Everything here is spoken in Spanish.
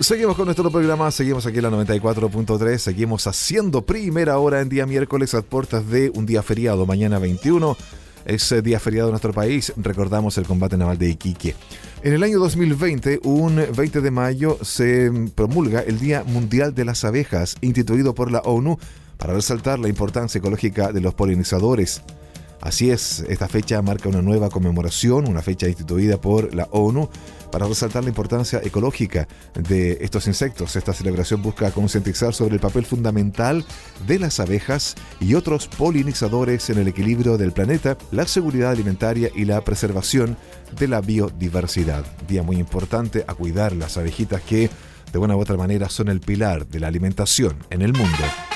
Seguimos con nuestro programa, seguimos aquí en la 94.3, seguimos haciendo primera hora en día miércoles a puertas de un día feriado, mañana 21. Es día feriado en nuestro país, recordamos el combate naval de Iquique. En el año 2020, un 20 de mayo, se promulga el Día Mundial de las Abejas, instituido por la ONU para resaltar la importancia ecológica de los polinizadores. Así es, esta fecha marca una nueva conmemoración, una fecha instituida por la ONU para resaltar la importancia ecológica de estos insectos. Esta celebración busca concientizar sobre el papel fundamental de las abejas y otros polinizadores en el equilibrio del planeta, la seguridad alimentaria y la preservación de la biodiversidad. Día muy importante a cuidar las abejitas que de una u otra manera son el pilar de la alimentación en el mundo.